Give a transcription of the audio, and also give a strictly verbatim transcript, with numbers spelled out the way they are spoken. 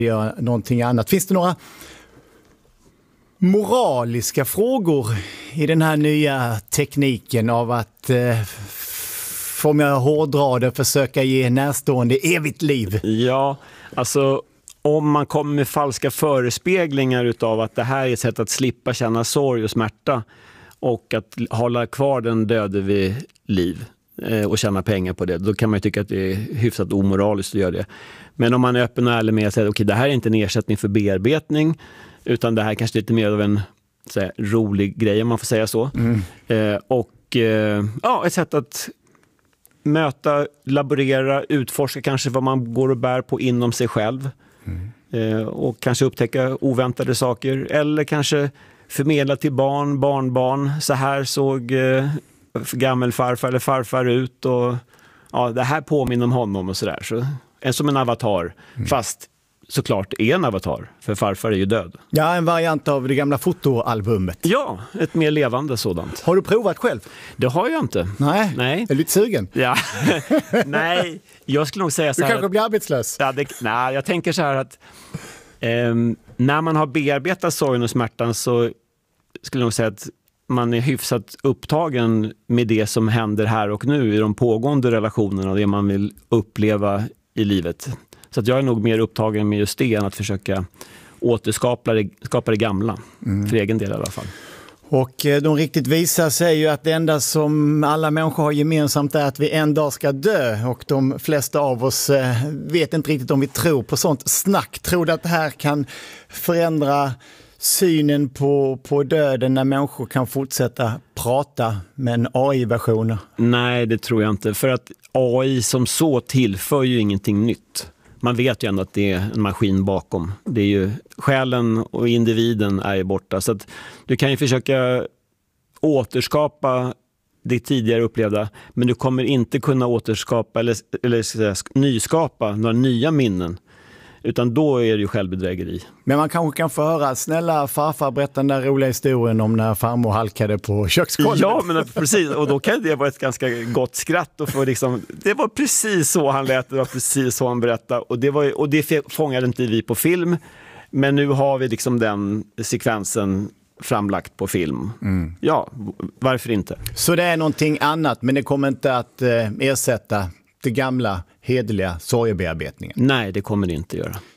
Gör någonting annat. Finns det några moraliska frågor i den här nya tekniken av att, eh, om jag hårdrar det, försöka ge närstående evigt liv? Ja, alltså om man kommer med falska förespeglingar utav att det här är ett sätt att slippa känna sorg och smärta och att hålla kvar den döde vid liv eh, och tjäna pengar på det, då kan man ju tycka att det är hyfsat omoraliskt att göra det. Men om man är öppen och ärlig med att säga att okay, det här är inte en ersättning för bearbetning, utan det här är kanske lite mer av en så här, rolig grej, om man får säga så. Mm. Eh, och eh, ja, ett sätt att möta, laborera, utforska kanske vad man går och bär på inom sig själv. Mm. Eh, och kanske upptäcka oväntade saker. Eller kanske förmedla till barn, barnbarn. Så här såg eh, gammelfarfar eller farfar ut. Och ja, det här påminner om honom och sådär. Så, en som en avatar. Mm. Fast såklart är en avatar. För farfar är ju död. Ja, en variant av det gamla fotoalbumet. Ja, ett mer levande sådant. Har du provat själv? Det har jag inte. Nej, Nej. Är du lite sugen? Ja. Nej, jag skulle nog säga så här. Du kanske att, blir arbetslös? Ja, det, nej, jag tänker så här att eh, när man har bearbetat sorgen och smärtan så skulle jag nog säga att man är hyfsat upptagen med det som händer här och nu i de pågående relationerna och det man vill uppleva i livet. Så att jag är nog mer upptagen med just det än att försöka återskapa det, skapa det gamla. Mm. För egen del i alla fall. Och de riktigt visar sig ju att det enda som alla människor har gemensamt är att vi en dag ska dö. Och de flesta av oss vet inte riktigt om vi tror på sånt snack. Tror du att det här kan förändra synen på, på döden när människor kan fortsätta prata med en A I-version? Nej, det tror jag inte. För att A I som så tillför ju ingenting nytt. Man vet ju ändå att det är en maskin bakom. Det är ju själen och individen är ju borta. Så att du kan ju försöka återskapa det tidigare upplevda, men du kommer inte kunna återskapa eller, eller säga, nyskapa några nya minnen. Utan då är det ju självbedrägeri. Men man kanske kan få höra, snälla farfar, berätta den där roliga historien om när farmor halkade på köksgolvet. Ja, men precis. Och då kan det vara ett ganska gott skratt. Och få liksom, det var precis så han lät, det var precis så han berättade. Och det, var, och det fångade inte vi på film. Men nu har vi liksom den sekvensen framlagt på film. Mm. Ja, varför inte? Så det är någonting annat, men det kommer inte att eh, ersätta det gamla, hederliga sorgebearbetningen? Nej, det kommer det inte göra.